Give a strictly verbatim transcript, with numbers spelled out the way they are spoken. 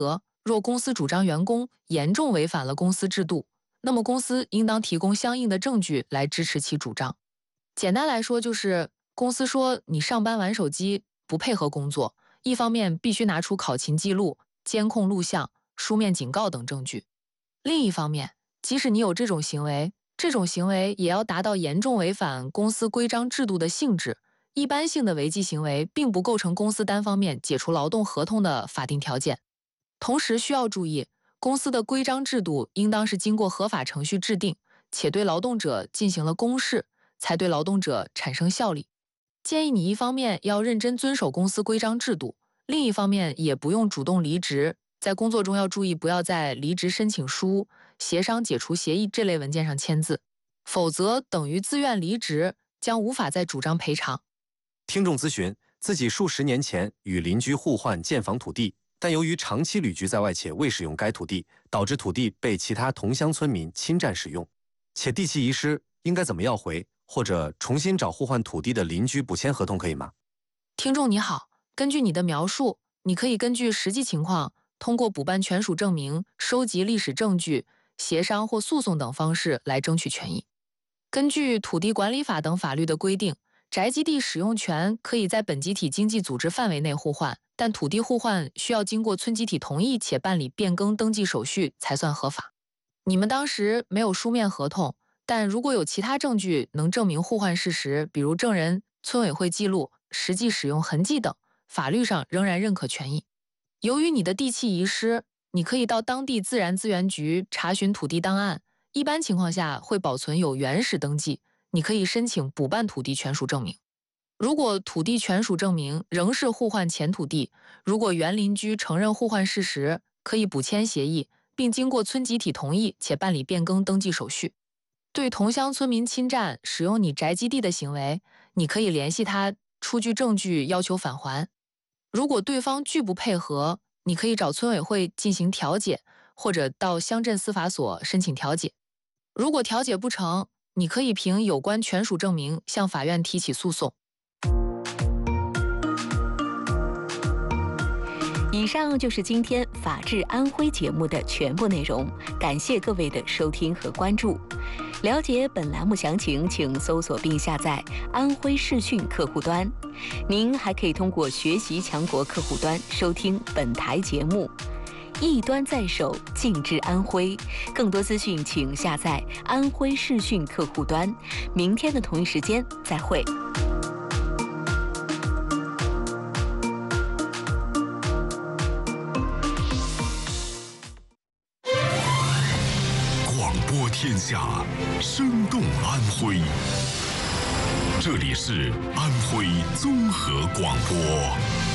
若公司主张员工严重违反了公司制度，那么公司应当提供相应的证据来支持其主张。简单来说，就是公司说你上班玩手机，不配合工作，一方面必须拿出考勤记录、监控录像、书面警告等证据；另一方面，即使你有这种行为，这种行为也要达到严重违反公司规章制度的性质，一般性的违纪行为并不构成公司单方面解除劳动合同的法定条件。同时需要注意，公司的规章制度应当是经过合法程序制定，且对劳动者进行了公示，才对劳动者产生效力。建议你一方面要认真遵守公司规章制度，另一方面也不用主动离职，在工作中要注意不要在离职申请书、协商解除协议这类文件上签字，否则等于自愿离职，将无法再主张赔偿。 听众咨询，自己数十年前与邻居互换建房土地，但由于长期旅居在外且未使用该土地，导致土地被其他同乡村民侵占使用，且地契遗失，应该怎么要回，或者重新找互换土地的邻居补签合同可以吗？ 听众你好，根据你的描述，你可以根据实际情况，通过补办权属证明、收集历史证据、协商或诉讼等方式来争取权益。根据土地管理法等法律的规定，宅基地使用权可以在本集体经济组织范围内互换，但土地互换需要经过村集体同意且办理变更登记手续才算合法。你们当时没有书面合同，但如果有其他证据能证明互换事实，比如证人、村委会记录、实际使用痕迹等，法律上仍然认可权益。由于你的地契遗失，你可以到当地自然资源局查询土地档案，一般情况下会保存有原始登记，你可以申请补办土地权属证明。如果土地权属证明仍是互换前土地，如果原邻居承认互换事实，可以补签协议，并经过村集体同意且办理变更登记手续。对同乡村民侵占使用你宅基地的行为，你可以联系他出具证据要求返还。如果对方拒不配合，你可以找村委会进行调解，或者到乡镇司法所申请调解。如果调解不成，你可以凭有关权属证明向法院提起诉讼。 以上就是今天《法治安徽》节目的全部内容，感谢各位的收听和关注。了解本栏目详情，请搜索并下载安徽视讯客户端。您还可以通过学习强国客户端收听本台节目。一端在手，尽知安徽。更多资讯请下载安徽视讯客户端。明天的同一时间再会。 广播天下，生动安徽。这里是安徽综合广播。